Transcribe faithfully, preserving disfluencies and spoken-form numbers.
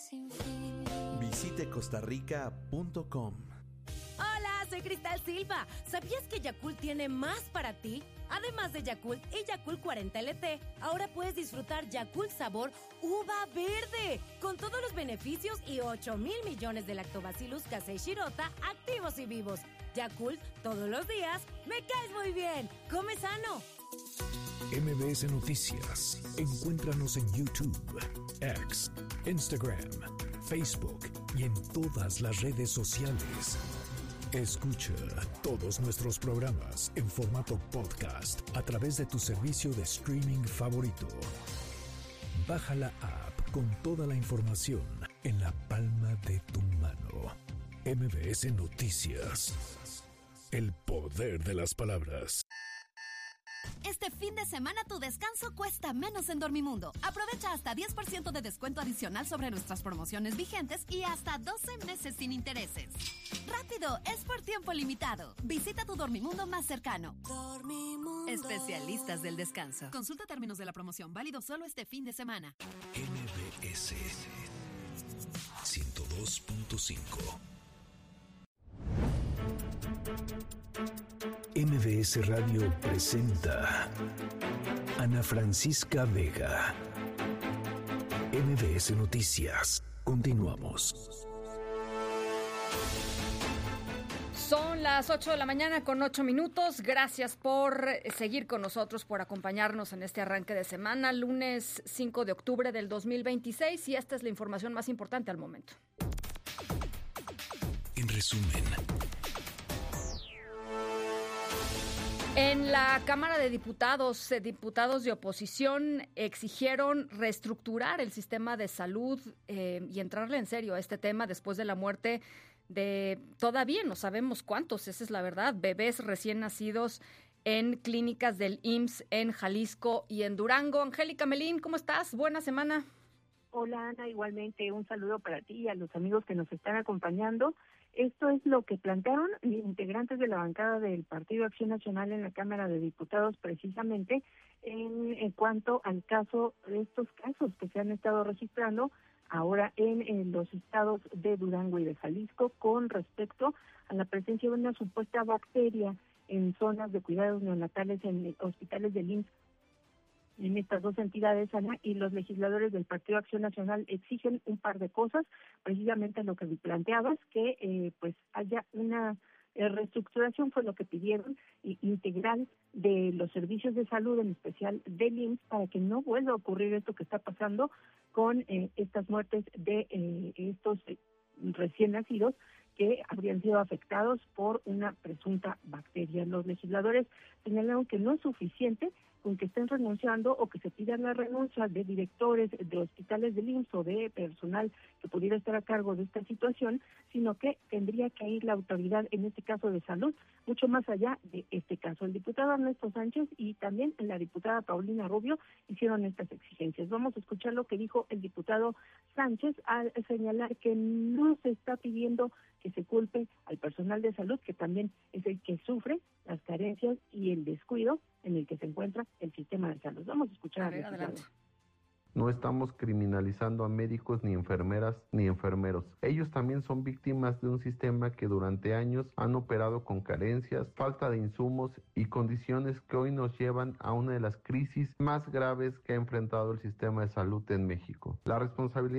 sin fin. Visite costarrica punto com. Hola, soy Cristal Silva. ¿Sabías que Yakult tiene más para ti? Además de Yakult y Yakult cuarenta L T, ahora puedes disfrutar Yakult sabor uva verde, con todos los beneficios y ocho mil millones de lactobacillus casei shirota activos y vivos. Yakult, todos los días, me caes muy bien. Come sano. M B S Noticias. Encuéntranos en YouTube, X, Instagram, Facebook y en todas las redes sociales. Escucha todos nuestros programas en formato podcast a través de tu servicio de streaming favorito. Baja la app con toda la información en la palma de tu mano. M B S Noticias. El poder de las palabras. Este fin de semana tu descanso cuesta menos en Dormimundo. Aprovecha hasta diez por ciento de descuento adicional sobre nuestras promociones vigentes y hasta doce meses sin intereses. ¡Rápido! Es por tiempo limitado. Visita tu Dormimundo más cercano. Dormimundo. Especialistas del descanso. Consulta términos de la promoción. Válido solo este fin de semana. M B S ciento dos punto cinco. M B S Radio presenta Ana Francisca Vega. M B S Noticias. Continuamos. Son las ocho de la mañana con ocho minutos. Gracias por seguir con nosotros, por acompañarnos en este arranque de semana, lunes cinco de octubre del dos mil veintiséis, y esta es la información más importante al momento. En resumen. En la Cámara de Diputados, eh, diputados de oposición exigieron reestructurar el sistema de salud eh, y entrarle en serio a este tema después de la muerte de, todavía no sabemos cuántos, esa es la verdad, bebés recién nacidos en clínicas del I M S S en Jalisco y en Durango. Angélica Melín, ¿cómo estás? Buena semana. Hola, Ana, igualmente un saludo para ti y a los amigos que nos están acompañando. Esto es lo que plantearon integrantes de la bancada del Partido Acción Nacional en la Cámara de Diputados, precisamente en, en cuanto al caso de estos casos que se han estado registrando ahora en, en los estados de Durango y de Jalisco con respecto a la presencia de una supuesta bacteria en zonas de cuidados neonatales en hospitales del I M S S en estas dos entidades, Ana, y los legisladores del Partido Acción Nacional exigen un par de cosas, precisamente lo que planteabas, que eh, pues haya una eh, reestructuración, fue lo que pidieron, eh, integral de los servicios de salud, en especial del I M S S, para que no vuelva a ocurrir esto que está pasando con eh, estas muertes de eh, estos eh, recién nacidos que habrían sido afectados por una presunta bacteria. Los legisladores señalaron que no es suficiente con que estén renunciando o que se pidan la renuncia de directores de hospitales del I M S S o de personal que pudiera estar a cargo de esta situación, sino que tendría que ir la autoridad, en este caso de salud, mucho más allá de este caso. El diputado Ernesto Sánchez y también la diputada Paulina Rubio hicieron estas exigencias. Vamos a escuchar lo que dijo el diputado Sánchez al señalar que no se está pidiendo que se culpe al personal de salud, que también es el que sufre las carencias y el descuido en el que se encuentra el sistema de salud. Vamos a escuchar a ver, adelante. No estamos criminalizando a médicos, ni enfermeras, ni enfermeros. Ellos también son víctimas de un sistema que durante años han operado con carencias, falta de insumos y condiciones que hoy nos llevan a una de las crisis más graves que ha enfrentado el sistema de salud en México. La responsabilidad